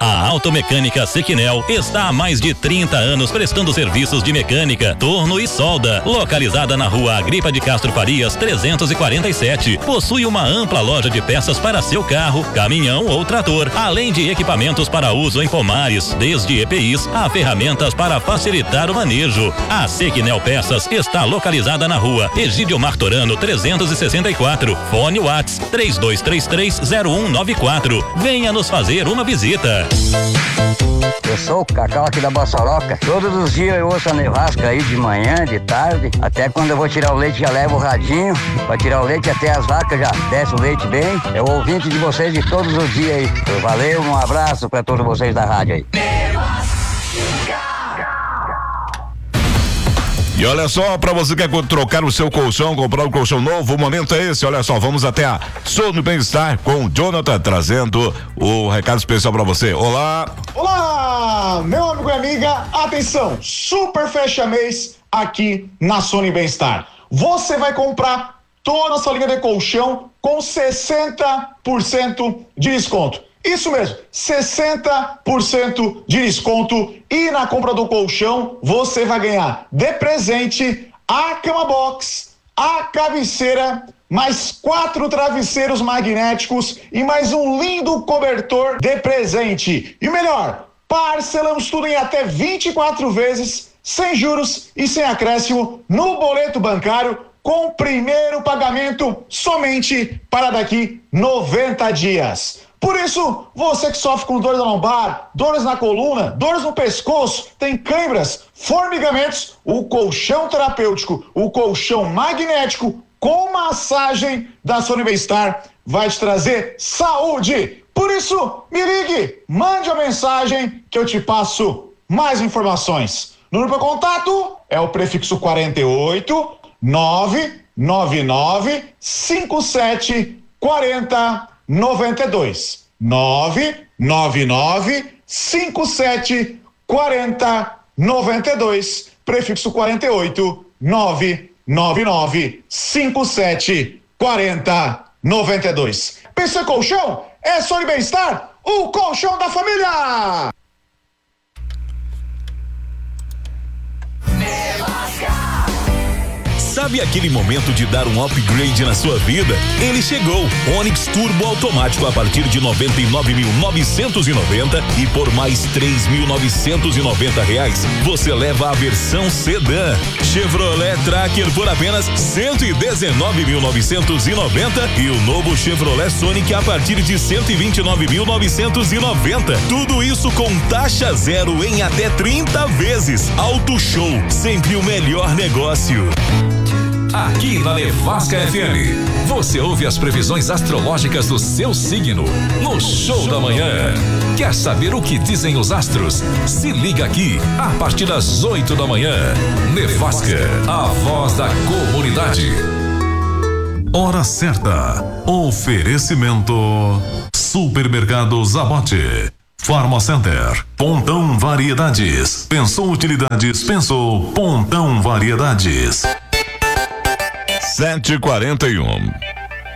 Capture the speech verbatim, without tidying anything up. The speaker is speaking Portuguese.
A Automecânica Sequinel está há mais de trinta anos prestando serviços de mecânica, torno e solda. Localizada na rua Agripa de Castro Farias, trezentos e quarenta e sete. Possui uma ampla loja de peças para seu carro, caminhão ou trator, além de equipamentos para uso em pomares, desde E P Is a ferramentas para facilitar o manejo. A Sequinel Peças está localizada na rua Egídio Martorano trezentos e sessenta e quatro. Fone WhatsApp três dois três três zero um nove quatro. Venha nos fazer uma visita. Eu sou o Cacau aqui da Bossoroca. Todos os dias eu ouço a Nevasca aí de manhã, de tarde. Até quando eu vou tirar o leite já levo o radinho. Pra tirar o leite até as vacas já desce o leite bem. É o ouvinte de vocês de todos os dias aí. Valeu, um abraço pra todos vocês da rádio aí. E olha só, para você que quer trocar o seu colchão, comprar um colchão novo, o momento é esse. Olha só, vamos até a Sono Bem-Estar com o Jonathan trazendo o recado especial para você. Olá! Olá, meu amigo e amiga, atenção, super fecha mês aqui na Sono Bem-Estar. Você vai comprar toda a sua linha de colchão com sessenta por cento de desconto. Isso mesmo, sessenta por cento de desconto, e na compra do colchão você vai ganhar de presente a cama box, a cabeceira, mais quatro travesseiros magnéticos e mais um lindo cobertor de presente. E o melhor, parcelamos tudo em até vinte e quatro vezes, sem juros e sem acréscimo no boleto bancário, com primeiro pagamento somente para daqui noventa dias. Por isso, você que sofre com dores na lombar, dores na coluna, dores no pescoço, tem câimbras, formigamentos, o colchão terapêutico, o colchão magnético com massagem da Sono Bem-Estar vai te trazer saúde. Por isso, me ligue, mande a mensagem que eu te passo mais informações. O número para contato é o prefixo quarenta e oito, nove nove nove, cinco sete, quarenta, noventa e dois. nove nove nove, cinco sete, quarenta, noventa e dois. Prefixo quarenta e oito, nove nove nove, cinco sete, quarenta, noventa e dois. Pensou em colchão? É Sono Bem-Estar, o colchão da família! Sabe aquele momento de dar um upgrade na sua vida? Ele chegou. Onix Turbo automático a partir de noventa e nove mil novecentos e noventa e por mais três mil novecentos e noventa reais você leva a versão sedã. Chevrolet Tracker por apenas cento e dezenove mil novecentos e noventa e o novo Chevrolet Sonic a partir de cento e vinte e nove mil novecentos e noventa. Tudo isso com taxa zero em até trinta vezes. Auto Show, sempre o melhor negócio. Aqui na Nevasca F M, você ouve as previsões astrológicas do seu signo no Show da Manhã. Quer saber o que dizem os astros? Se liga aqui a partir das oito da manhã. Nevasca, a voz da comunidade. Hora certa. Oferecimento Supermercado Zabote, Farmacenter, Pontão Variedades. Pensou utilidades, pensou Pontão Variedades. sete e quarenta e um.